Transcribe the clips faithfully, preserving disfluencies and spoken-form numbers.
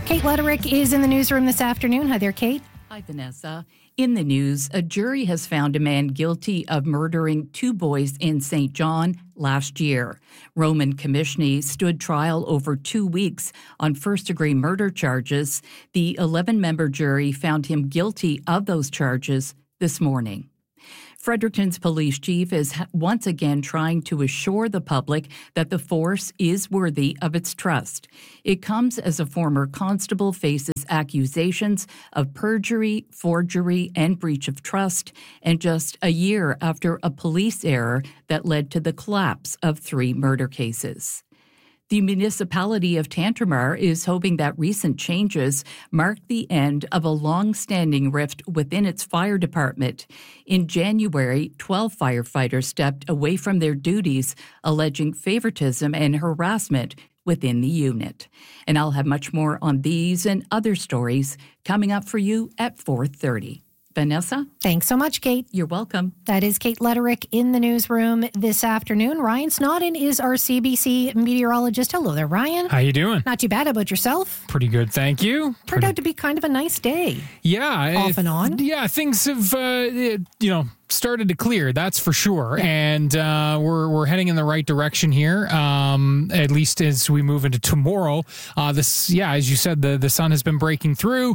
Kate Letterick is in the newsroom this afternoon. Hi there, Kate. Hi, Vanessa. In the news, a jury has found a man guilty of murdering two boys in Saint John last year. Roman Komishny stood trial over two weeks on first-degree murder charges. The eleven-member jury found him guilty of those charges this morning. Fredericton's police chief is once again trying to assure the public that the force is worthy of its trust. It comes as a former constable faces accusations of perjury, forgery, and breach of trust, and just a year after a police error that led to the collapse of three murder cases. The municipality of Tantramar is hoping that recent changes mark the end of a long-standing rift within its fire department. In January, twelve firefighters stepped away from their duties, alleging favoritism and harassment within the unit. And I'll have much more on these and other stories coming up for you at four thirty. Vanessa? Thanks so much, Kate. You're welcome. That is Kate Letterick in the newsroom this afternoon. Ryan Snodden is our C B C meteorologist. Hello there, Ryan. How you doing? Not too bad. How about yourself? Pretty good, thank you. Turned Pretty... out to be kind of a nice day. Yeah. Off it, and on. Yeah, things have, uh, you know, started to clear, that's for sure. Yeah. And uh, we're we're heading in the right direction here, um, at least as we move into tomorrow. Uh, this, yeah, as you said, the, the sun has been breaking through.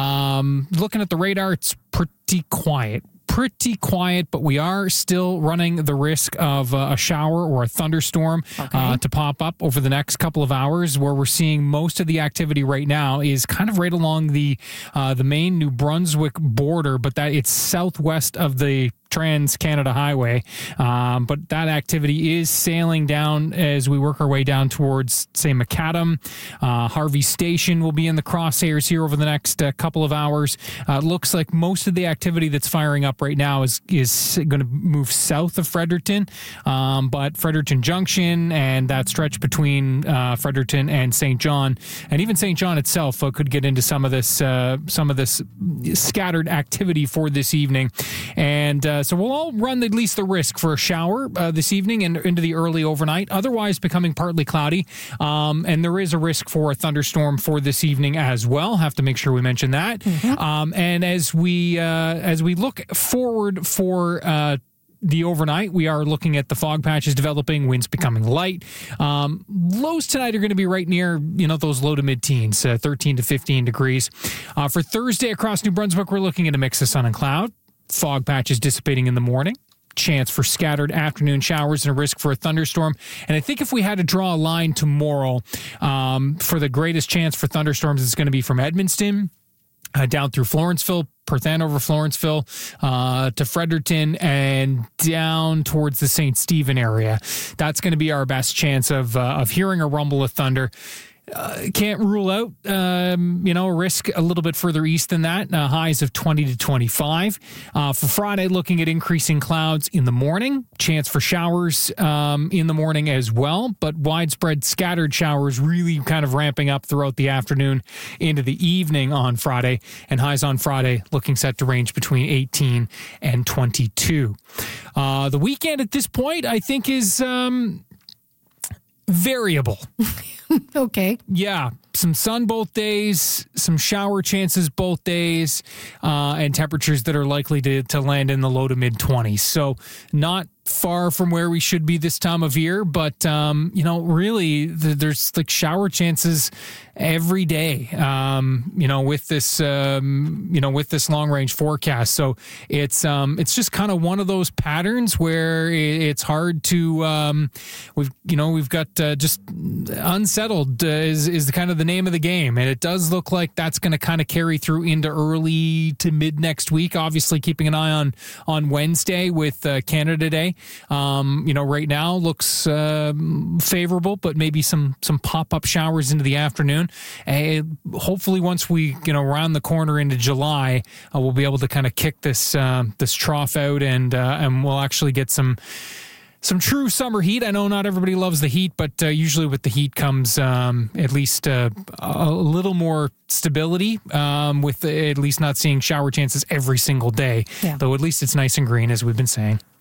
Um, looking at the radar, it's pretty quiet. Pretty quiet, but we are still running the risk of uh, a shower or a thunderstorm okay. uh, to pop up over the next couple of hours. Where we're seeing most of the activity right now is kind of right along the uh, the main New Brunswick border, but that it's southwest of the Trans-Canada Highway. Um, but that activity is sailing down as we work our way down towards, say, Macadam. Uh, Harvey Station will be in the crosshairs here over the next uh, couple of hours. Uh, it looks like most of the activity that's firing up right now is is going to move south of Fredericton. Um, but Fredericton Junction and that stretch between uh, Fredericton and Saint John, and even Saint John itself, uh, could get into some of this uh, some of this scattered activity for this evening. And uh, so we'll all run at least the risk for a shower uh, this evening and into the early overnight, otherwise becoming partly cloudy. Um, and there is a risk for a thunderstorm for this evening as well. Have to make sure we mention that. Mm-hmm. Um, and as we uh, as we look forward for uh, the overnight, we are looking at the fog patches developing, winds becoming light. Um, lows tonight are going to be right near, you know, those low to mid-teens, uh, thirteen to fifteen degrees. Uh, for Thursday across New Brunswick, we're looking at a mix of sun and cloud. Fog patches dissipating in the morning. Chance for scattered afternoon showers and a risk for a thunderstorm. And I think if we had to draw a line tomorrow um, for the greatest chance for thunderstorms, it's going to be from Edmundston uh, down through Florenceville, Perth Andover, Florenceville, uh, to Fredericton, and down towards the Saint Stephen area. That's going to be our best chance of uh, of hearing a rumble of thunder. Uh, can't rule out, um, you know, a risk a little bit further east than that. Uh, highs of twenty to twenty-five. Uh, for Friday, looking at increasing clouds in the morning. Chance for showers um, in the morning as well, but widespread scattered showers really kind of ramping up throughout the afternoon into the evening on Friday. And highs on Friday looking set to range between eighteen and twenty-two. Uh, the weekend at this point, I think, is um, variable. Okay. Yeah. Some sun both days, some shower chances both days, uh, and temperatures that are likely to, to land in the low to mid twenties. So not far from where we should be this time of year, but, um, you know, really the, there's like shower chances every day, um, you know, with this, um, you know, with this long range forecast. So it's, um, it's just kind of one of those patterns where it's hard to, um, we've, you know, we've got uh, just unsettled uh, is, is the kind of the name of the game. And it does look like that's going to kind of carry through into early to mid next week, obviously keeping an eye on, on Wednesday with uh, Canada Day. Um, you know, right now looks uh, favorable, but maybe some some pop-up showers into the afternoon. And hopefully once we, you know, round the corner into July, uh, we'll be able to kind of kick this uh, this trough out and uh, and we'll actually get some Some true summer heat. I know not everybody loves the heat, but uh, usually with the heat comes um, at least uh, a little more stability, um, with at least not seeing shower chances every single day. Yeah. Though at least it's nice and green, as we've been saying.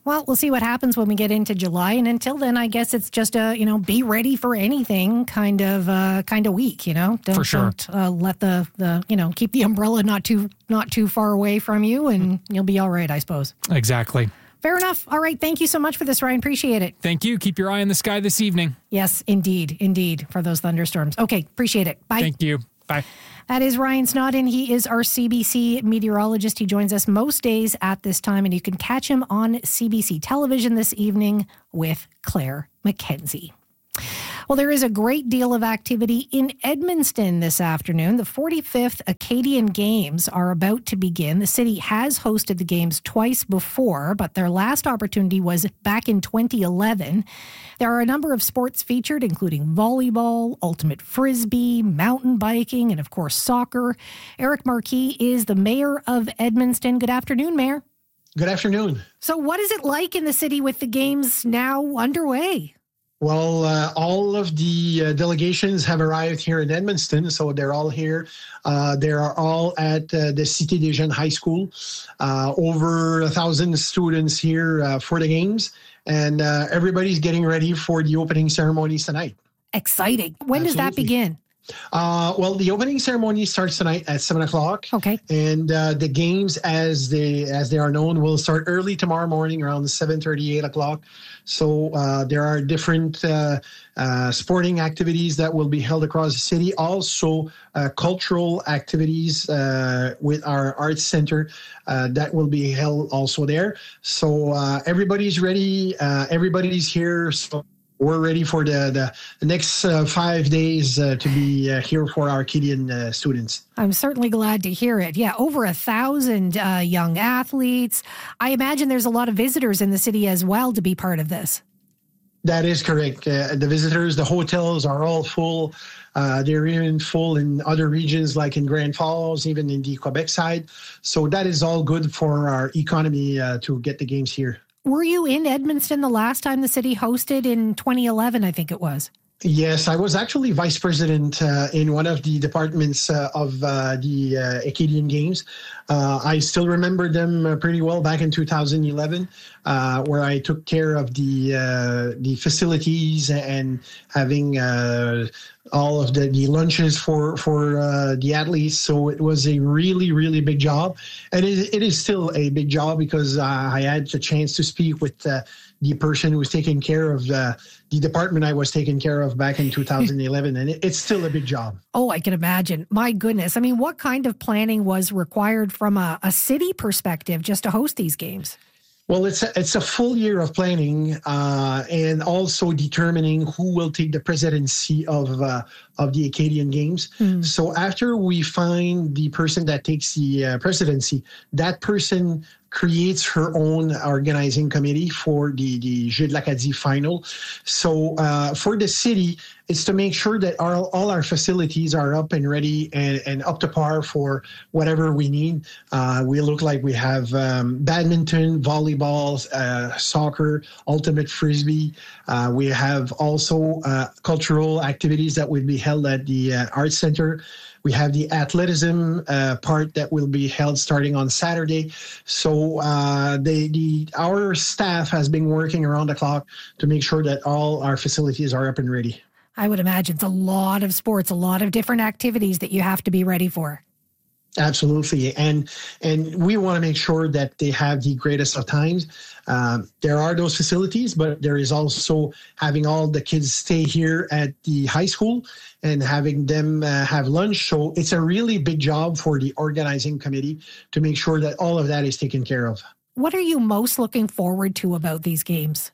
Well, we'll see what happens when we get into July, and until then, I guess it's just a you know be ready for anything kind of uh, kind of week. You know, don't, for sure. Don't uh, let the, the you know keep the umbrella not too not too far away from you, and you'll be all right, I suppose. Exactly. Fair enough. All right. Thank you so much for this, Ryan. Appreciate it. Thank you. Keep your eye on the sky this evening. Yes, indeed, indeed, for those thunderstorms. Okay, appreciate it. Bye. Thank you. Bye. That is Ryan Snodden. He is our C B C meteorologist. He joins us most days at this time, and you can catch him on C B C television this evening with Claire McKenzie. Well, there is a great deal of activity in Edmundston this afternoon. The forty-fifth Acadian Games are about to begin. The city has hosted the games twice before, but their last opportunity was back in twenty eleven. There are a number of sports featured, including volleyball, ultimate frisbee, mountain biking, and of course soccer. Eric Marquis is the mayor of Edmundston. Good afternoon, Mayor. Good afternoon. So what is it like in the city with the games now underway? Well, uh, all of the uh, delegations have arrived here in Edmundston, so they're all here. Uh, they are all at uh, the Cité des Jeunes High School. Uh, over a thousand students here uh, for the games, and uh, everybody's getting ready for the opening ceremonies tonight. Exciting. When Absolutely. Does that begin? Uh, well, the opening ceremony starts tonight at seven o'clock. Okay. And uh, the games, as they as they are known, will start early tomorrow morning around seven thirty, eight o'clock. So uh, there are different uh, uh, sporting activities that will be held across the city. Also, uh, cultural activities uh, with our arts center uh, that will be held also there. So uh, everybody's ready. Uh, everybody's here. So we're ready for the, the, the next uh, five days uh, to be uh, here for our Acadian uh, students. I'm certainly glad to hear it. Yeah, over a thousand uh, young athletes. I imagine there's a lot of visitors in the city as well to be part of this. That is correct. Uh, the visitors, the hotels are all full. Uh, they're even full in other regions like in Grand Falls, even in the Quebec side. So that is all good for our economy uh, to get the games here. Were you in Edmundston the last time the city hosted in twenty eleven, I think it was? Yes, I was actually vice president uh, in one of the departments uh, of uh, the uh, Acadian Games. Uh, I still remember them uh, pretty well back in two thousand eleven, uh, where I took care of the uh, the facilities and having uh, all of the, the lunches for for uh, the athletes. So it was a really, really big job. And it, it is still a big job because uh, I had the chance to speak with uh, the person who was taking care of uh, the department I was taking care of back in two thousand eleven. And it, it's still a big job. Oh, I can imagine. My goodness. I mean, what kind of planning was required from a, a city perspective just to host these games? Well, it's a, it's a full year of planning uh, and also determining who will take the presidency of uh, of the Acadian Games. Mm. So after we find the person that takes the uh, presidency, that person creates her own organizing committee for the, the Jeux de l'Acadie final. So uh, for the city, it's to make sure that our, all our facilities are up and ready and, and up to par for whatever we need. Uh, we look like we have um, badminton, volleyball, uh, soccer, ultimate frisbee. Uh, we have also uh, cultural activities that will be held at the uh, Arts Center. We have the athleticism uh, part that will be held starting on Saturday. So uh, they, the our staff has been working around the clock to make sure that all our facilities are up and ready. I would imagine it's a lot of sports, a lot of different activities that you have to be ready for. Absolutely. And and we want to make sure that they have the greatest of times. Um, there are those facilities, but there is also having all the kids stay here at the high school and having them uh, have lunch. So it's a really big job for the organizing committee to make sure that all of that is taken care of. What are you most looking forward to about these games?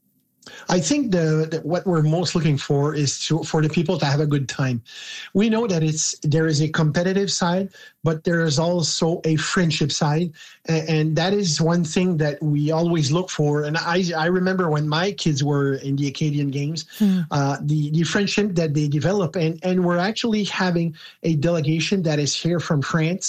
I think the, the what we're most looking for is to, for the people to have a good time. We know that it's there is a competitive side, but there is also a friendship side, and, and that is one thing that we always look for. And I I remember when my kids were in the Acadian Games, mm. uh, the the friendship that they develop, and and we're actually having a delegation that is here from France.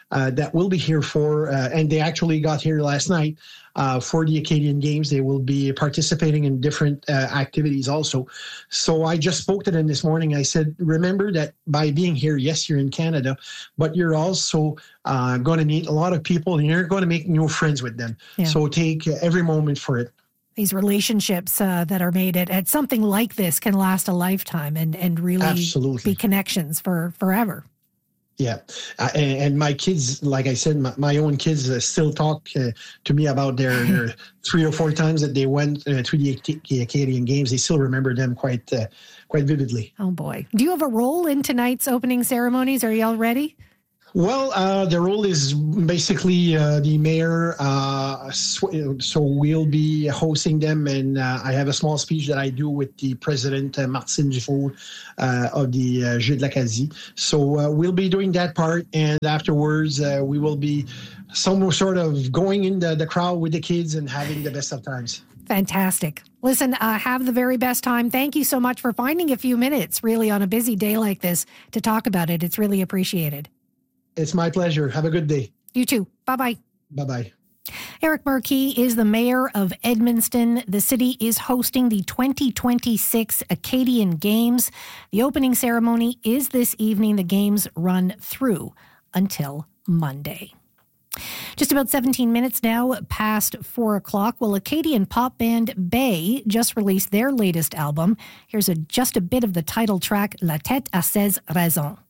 uh, that will be here for, uh, and they actually got here last night uh, for the Acadian Games. They will be participating in different uh, activities also. So I just spoke to them this morning. I said, remember that by being here, yes, you're in Canada, but you're also uh, going to meet a lot of people and you're going to make new friends with them. Yeah. So take every moment for it. These relationships uh, that are made at, at something like this can last a lifetime and, and really Absolutely. be connections for forever. Yeah. Uh, and, and my kids, like I said, my, my own kids uh, still talk uh, to me about their, their three or four times that they went uh, to the, the Acadian Games. They still remember them quite uh, quite vividly. Oh, boy. Do you have a role in tonight's opening ceremonies? Are you all ready? Well, uh, the role is basically uh, the mayor, uh, so we'll be hosting them, and uh, I have a small speech that I do with the president, uh, Martine Dufault, uh, of the uh, Jeux de l'Acadie. So uh, we'll be doing that part, and afterwards uh, we will be some sort of going in the, the crowd with the kids and having the best of times. Fantastic. Listen, uh, have the very best time. Thank you so much for finding a few minutes, really, on a busy day like this to talk about it. It's really appreciated. It's my pleasure. Have a good day. You too. Bye-bye. Bye-bye. Eric Marquis is the mayor of Edmundston. The city is hosting the twenty twenty-six Acadian Games. The opening ceremony is this evening. The games run through until Monday. Just about seventeen minutes now past four o'clock. Well, Acadian pop band Bay just released their latest album. Here's a, just a bit of the title track, La Tête à seize raisons.